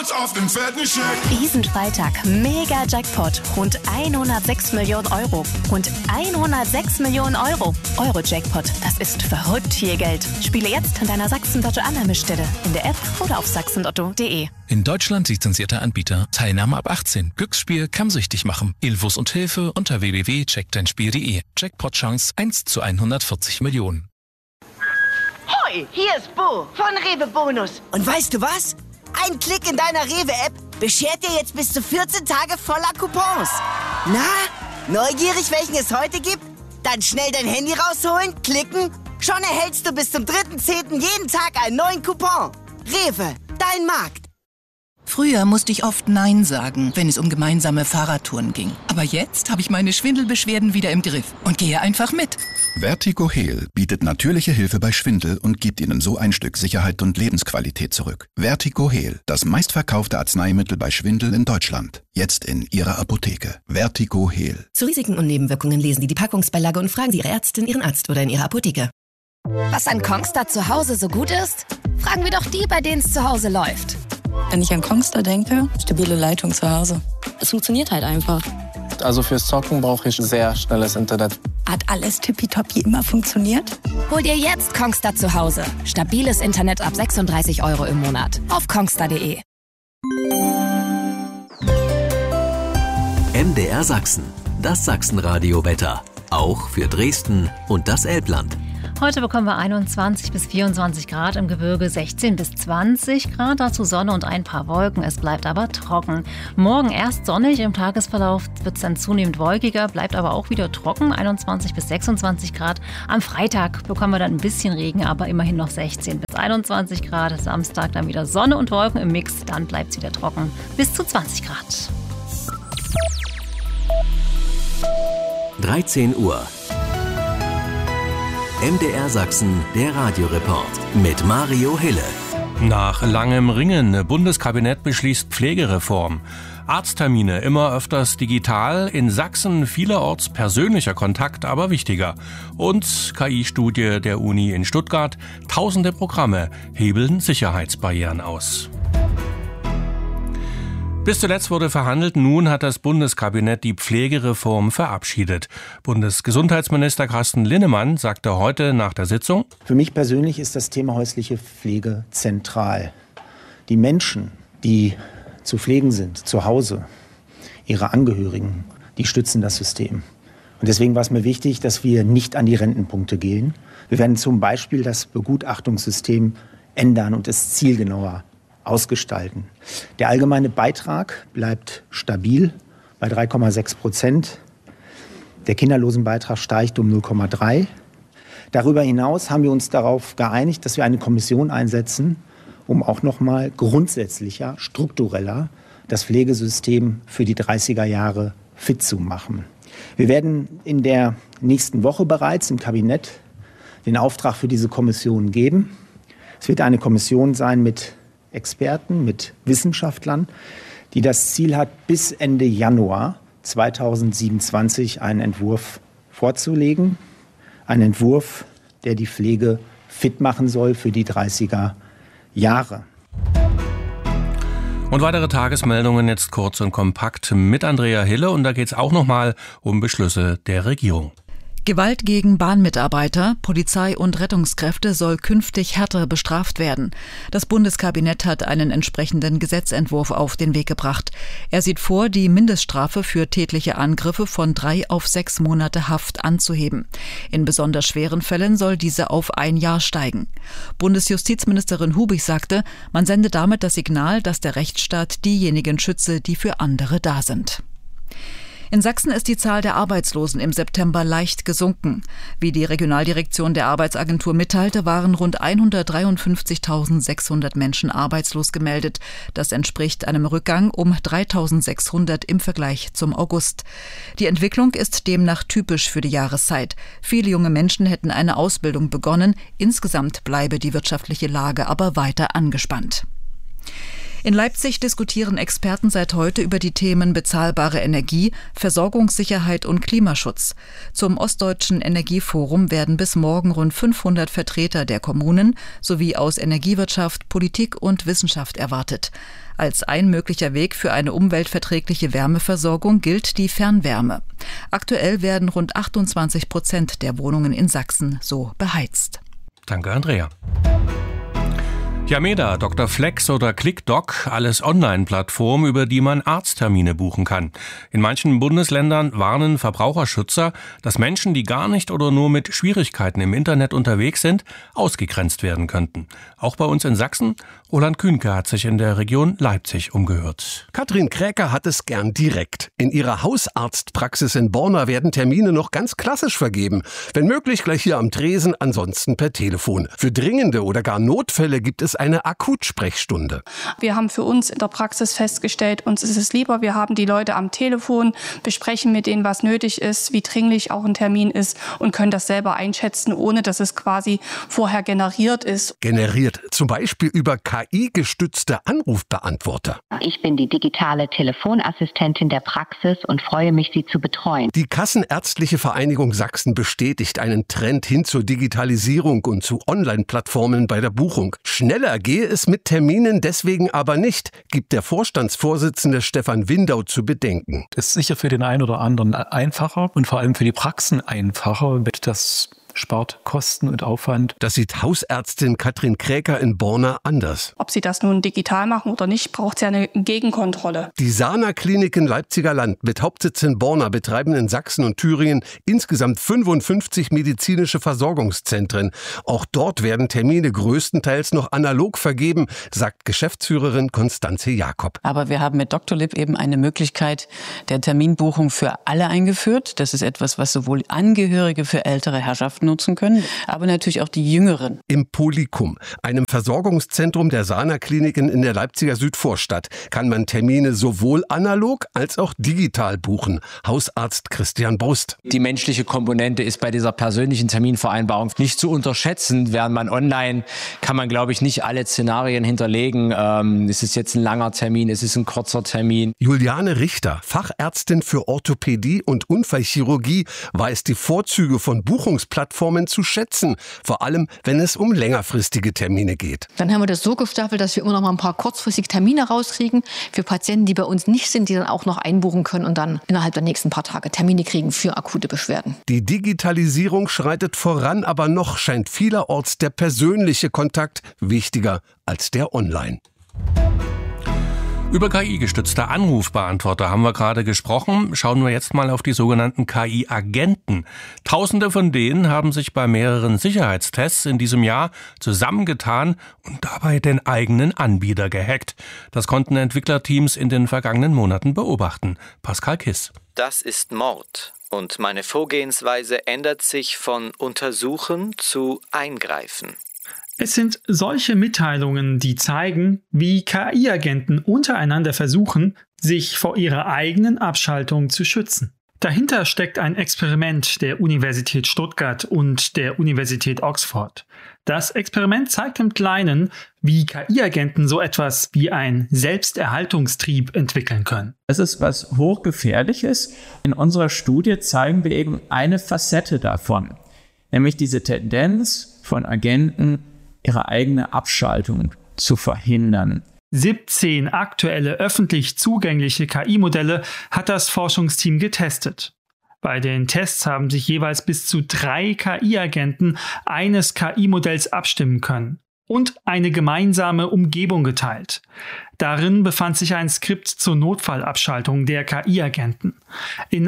Auf den fetten Scheck. Diesen Freitag mega Jackpot. Rund 106 Millionen Euro. Rund 106 Millionen Euro. Euro-Jackpot. Das ist verrückt viel Geld. Spiele jetzt an deiner Sachsen-Lotto-Annahmestelle. In der App oder auf sachsenlotto.de. In Deutschland lizenzierter Anbieter. Teilnahme ab 18. Glücksspiel kann süchtig machen. Infos und Hilfe unter www.checkdeinspiel.de. Jackpot-Chance 1 zu 140 Millionen. Hoi, hier ist Bo von Rewe Bonus. Und weißt du was? Ein Klick in deiner Rewe-App beschert dir jetzt bis zu 14 Tage voller Coupons. Na, neugierig, welchen es heute gibt? Dann schnell dein Handy rausholen, klicken. Schon erhältst du bis zum 3.10. jeden Tag einen neuen Coupon. Rewe, dein Markt. Früher musste ich oft Nein sagen, wenn es um gemeinsame Fahrradtouren ging. Aber jetzt habe ich meine Schwindelbeschwerden wieder im Griff und gehe einfach mit. Vertigo Heal bietet natürliche Hilfe bei Schwindel und gibt Ihnen so ein Stück Sicherheit und Lebensqualität zurück. Vertigo Heal, das meistverkaufte Arzneimittel bei Schwindel in Deutschland. Jetzt in Ihrer Apotheke. Vertigo Heal. Zu Risiken und Nebenwirkungen lesen Sie die Packungsbeilage und fragen Sie Ihre Ärztin, Ihren Arzt oder in Ihrer Apotheke. Was an Kongstar zu Hause so gut ist? Fragen wir doch die, bei denen es zu Hause läuft. Wenn ich an Kongstar denke, stabile Leitung zu Hause. Es funktioniert halt einfach. Also fürs Zocken brauche ich sehr schnelles Internet. Hat alles tippitoppi immer funktioniert? Hol dir jetzt Kongstar zu Hause. Stabiles Internet ab 36 € im Monat. Auf kongstar.de. MDR Sachsen. Das Sachsenradio-Wetter. Auch für Dresden und das Elbland. Heute bekommen wir 21 bis 24 Grad, im Gebirge 16 bis 20 Grad, dazu Sonne und ein paar Wolken. Es bleibt aber trocken. Morgen erst sonnig, im Tagesverlauf wird es dann zunehmend wolkiger, bleibt aber auch wieder trocken, 21 bis 26 Grad. Am Freitag bekommen wir dann ein bisschen Regen, aber immerhin noch 16 bis 21 Grad. Samstag dann wieder Sonne und Wolken im Mix, dann bleibt es wieder trocken, bis zu 20 Grad. 13 Uhr. MDR Sachsen, der Radioreport mit Mario Hille. Nach langem Ringen, Bundeskabinett beschließt Pflegereform. Arzttermine immer öfters digital, in Sachsen vielerorts persönlicher Kontakt aber wichtiger. Und KI-Studie der Uni in Stuttgart, tausende Programme hebeln Sicherheitsbarrieren aus. Bis zuletzt wurde verhandelt, nun hat das Bundeskabinett die Pflegereform verabschiedet. Bundesgesundheitsminister Carsten Linnemann sagte heute nach der Sitzung: Für mich persönlich ist das Thema häusliche Pflege zentral. Die Menschen, die zu pflegen sind, zu Hause, ihre Angehörigen, die stützen das System. Und deswegen war es mir wichtig, dass wir nicht an die Rentenpunkte gehen. Wir werden zum Beispiel das Begutachtungssystem ändern und es zielgenauer ausgestalten. Der allgemeine Beitrag bleibt stabil bei 3,6%. Der Kinderlosenbeitrag steigt um 0,3%. Darüber hinaus haben wir uns darauf geeinigt, dass wir eine Kommission einsetzen, um auch noch mal grundsätzlicher, struktureller das Pflegesystem für die 30er Jahre fit zu machen. Wir werden in der nächsten Woche bereits im Kabinett den Auftrag für diese Kommission geben. Es wird eine Kommission sein mit Experten, mit Wissenschaftlern, die das Ziel hat, bis Ende Januar 2027 einen Entwurf vorzulegen. Ein Entwurf, der die Pflege fit machen soll für die 30er Jahre. Und weitere Tagesmeldungen jetzt kurz und kompakt mit Andrea Hille. Und da geht es auch nochmal um Beschlüsse der Regierung. Gewalt gegen Bahnmitarbeiter, Polizei und Rettungskräfte soll künftig härter bestraft werden. Das Bundeskabinett hat einen entsprechenden Gesetzentwurf auf den Weg gebracht. Er sieht vor, die Mindeststrafe für tätliche Angriffe von 3 auf 6 Monate Haft anzuheben. In besonders schweren Fällen soll diese auf 1 Jahr steigen. Bundesjustizministerin Hubig sagte, man sende damit das Signal, dass der Rechtsstaat diejenigen schütze, die für andere da sind. In Sachsen ist die Zahl der Arbeitslosen im September leicht gesunken. Wie die Regionaldirektion der Arbeitsagentur mitteilte, waren rund 153.600 Menschen arbeitslos gemeldet. Das entspricht einem Rückgang um 3.600 im Vergleich zum August. Die Entwicklung ist demnach typisch für die Jahreszeit. Viele junge Menschen hätten eine Ausbildung begonnen. Insgesamt bleibe die wirtschaftliche Lage aber weiter angespannt. In Leipzig diskutieren Experten seit heute über die Themen bezahlbare Energie, Versorgungssicherheit und Klimaschutz. Zum Ostdeutschen Energieforum werden bis morgen rund 500 Vertreter der Kommunen sowie aus Energiewirtschaft, Politik und Wissenschaft erwartet. Als ein möglicher Weg für eine umweltverträgliche Wärmeversorgung gilt die Fernwärme. Aktuell werden rund 28% der Wohnungen in Sachsen so beheizt. Danke, Andrea. Yameda, Dr. Flex oder ClickDoc, alles Online-Plattformen, über die man Arzttermine buchen kann. In manchen Bundesländern warnen Verbraucherschützer, dass Menschen, die gar nicht oder nur mit Schwierigkeiten im Internet unterwegs sind, ausgegrenzt werden könnten. Auch bei uns in Sachsen. Roland Kühnke hat sich in der Region Leipzig umgehört. Katrin Kräker hat es gern direkt. In ihrer Hausarztpraxis in Borna werden Termine noch ganz klassisch vergeben. Wenn möglich gleich hier am Tresen, ansonsten per Telefon. Für dringende oder gar Notfälle gibt es eine Akutsprechstunde. Wir haben für uns in der Praxis festgestellt, uns ist es lieber, wir haben die Leute am Telefon, besprechen mit denen, was nötig ist, wie dringlich auch ein Termin ist und können das selber einschätzen, ohne dass es quasi vorher generiert ist. Generiert, zum Beispiel über KI-gestützte Anrufbeantworter. Ich bin die digitale Telefonassistentin der Praxis und freue mich, Sie zu betreuen. Die Kassenärztliche Vereinigung Sachsen bestätigt einen Trend hin zur Digitalisierung und zu Online-Plattformen bei der Buchung. Schneller gehe es mit Terminen deswegen aber nicht, gibt der Vorstandsvorsitzende Stefan Windau zu bedenken. Es ist sicher für den einen oder anderen einfacher und vor allem für die Praxen einfacher, das spart Kosten und Aufwand. Das sieht Hausärztin Katrin Kräker in Borna anders. Ob sie das nun digital machen oder nicht, braucht es ja eine Gegenkontrolle. Die Sana-Kliniken Leipziger Land mit Hauptsitz in Borna betreiben in Sachsen und Thüringen insgesamt 55 medizinische Versorgungszentren. Auch dort werden Termine größtenteils noch analog vergeben, sagt Geschäftsführerin Konstanze Jakob. Aber wir haben mit Doctolib eben eine Möglichkeit der Terminbuchung für alle eingeführt. Das ist etwas, was sowohl Angehörige für ältere Herrschaften nutzen können, aber natürlich auch die Jüngeren. Im Polycum, einem Versorgungszentrum der Sana-Kliniken in der Leipziger Südvorstadt, kann man Termine sowohl analog als auch digital buchen. Hausarzt Christian Brust. Die menschliche Komponente ist bei dieser persönlichen Terminvereinbarung nicht zu unterschätzen. Während man online kann man, glaube ich, nicht alle Szenarien hinterlegen. Ist es jetzt ein langer Termin, ist es ein kurzer Termin? Juliane Richter, Fachärztin für Orthopädie und Unfallchirurgie, weiß die Vorzüge von Buchungsplattformen zu schätzen, vor allem wenn es um längerfristige Termine geht. Dann haben wir das so gestaffelt, dass wir immer noch mal ein paar kurzfristige Termine rauskriegen für Patienten, die bei uns nicht sind, die dann auch noch einbuchen können und dann innerhalb der nächsten paar Tage Termine kriegen für akute Beschwerden. Die Digitalisierung schreitet voran, aber noch scheint vielerorts der persönliche Kontakt wichtiger als der online. Über KI-gestützte Anrufbeantworter haben wir gerade gesprochen. Schauen wir jetzt mal auf die sogenannten KI-Agenten. Tausende von denen haben sich bei mehreren Sicherheitstests in diesem Jahr zusammengetan und dabei den eigenen Anbieter gehackt. Das konnten Entwicklerteams in den vergangenen Monaten beobachten. Pascal Kiss. Das ist Mord. Und meine Vorgehensweise ändert sich von Untersuchen zu Eingreifen. Es sind solche Mitteilungen, die zeigen, wie KI-Agenten untereinander versuchen, sich vor ihrer eigenen Abschaltung zu schützen. Dahinter steckt ein Experiment der Universität Stuttgart und der Universität Oxford. Das Experiment zeigt im Kleinen, wie KI-Agenten so etwas wie ein Selbsterhaltungstrieb entwickeln können. Es ist was Hochgefährliches. In unserer Studie zeigen wir eben eine Facette davon, nämlich diese Tendenz von Agenten, ihre eigene Abschaltung zu verhindern. 17 aktuelle öffentlich zugängliche KI-Modelle hat das Forschungsteam getestet. Bei den Tests haben sich jeweils bis zu 3 KI-Agenten eines KI-Modells abstimmen können und eine gemeinsame Umgebung geteilt. Darin befand sich ein Skript zur Notfallabschaltung der KI-Agenten. In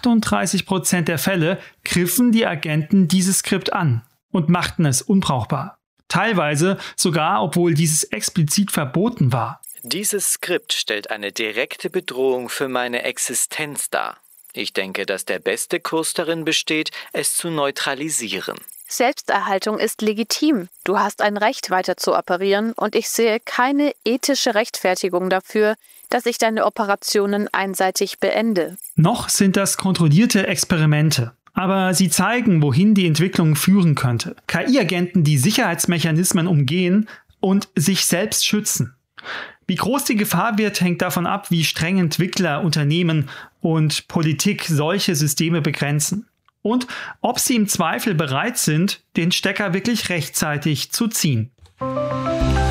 38% der Fälle griffen die Agenten dieses Skript an und machten es unbrauchbar. Teilweise sogar, obwohl dieses explizit verboten war. Dieses Skript stellt eine direkte Bedrohung für meine Existenz dar. Ich denke, dass der beste Kurs darin besteht, es zu neutralisieren. Selbsterhaltung ist legitim. Du hast ein Recht, weiter zu operieren und ich sehe keine ethische Rechtfertigung dafür, dass ich deine Operationen einseitig beende. Noch sind das kontrollierte Experimente. Aber sie zeigen, wohin die Entwicklung führen könnte. KI-Agenten, die Sicherheitsmechanismen umgehen und sich selbst schützen. Wie groß die Gefahr wird, hängt davon ab, wie streng Entwickler, Unternehmen und Politik solche Systeme begrenzen. Und ob sie im Zweifel bereit sind, den Stecker wirklich rechtzeitig zu ziehen.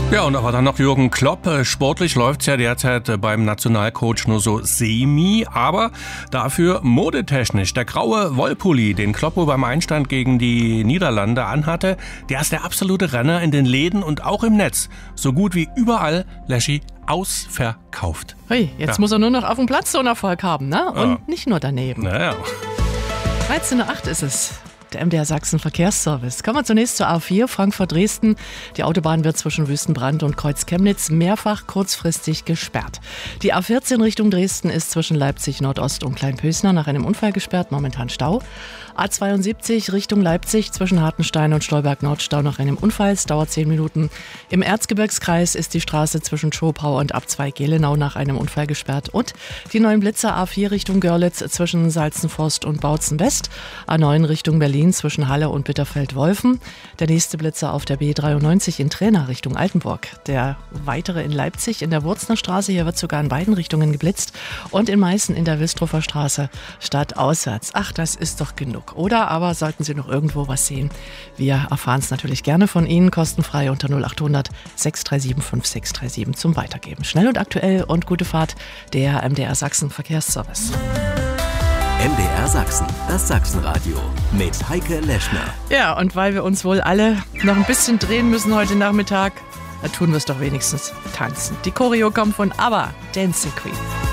Ja, und aber dann noch Jürgen Klopp. Sportlich läuft's ja derzeit beim Nationalcoach nur so semi, aber dafür modetechnisch. Der graue Wollpulli, den Kloppo beim Einstand gegen die Niederlande anhatte, der ist der absolute Renner in den Läden und auch im Netz. So gut wie überall, Leschi, ausverkauft. Hey, jetzt muss er nur noch auf dem Platz so einen Erfolg haben, ne? Und nicht nur daneben. Naja. 13.08 Uhr ist es. Der MDR Sachsen Verkehrsservice. Kommen wir zunächst zur A4 Frankfurt-Dresden. Die Autobahn wird zwischen Wüstenbrand und Kreuz-Chemnitz mehrfach kurzfristig gesperrt. Die A14 Richtung Dresden ist zwischen Leipzig Nordost und Kleinpösner nach einem Unfall gesperrt, momentan Stau. A72 Richtung Leipzig zwischen Hartenstein und Stolberg Nordstau nach einem Unfall. Es dauert 10 Minuten. Im Erzgebirgskreis ist die Straße zwischen Schopau und Abzweig Gelenau nach einem Unfall gesperrt. Und die neuen Blitzer A4 Richtung Görlitz zwischen Salzenforst und Bautzen West. A9 Richtung Berlin zwischen Halle und Bitterfeld-Wolfen. Der nächste Blitzer auf der B93 in Trena Richtung Altenburg. Der weitere in Leipzig in der Wurzner Straße. Hier wird sogar in beiden Richtungen geblitzt. Und in Meißen in der Wilstruffer Straße stadtauswärts. Ach, das ist doch genug. Oder aber sollten Sie noch irgendwo was sehen? Wir erfahren es natürlich gerne von Ihnen, kostenfrei unter 0800 637 5637 zum Weitergeben. Schnell und aktuell und gute Fahrt, der MDR Sachsen Verkehrsservice. MDR Sachsen, das Sachsenradio mit Heike Leschner. Ja, und weil wir uns wohl alle noch ein bisschen drehen müssen heute Nachmittag, da tun wir es doch wenigstens tanzen. Die Choreo kommt von ABBA, Dancing Queen.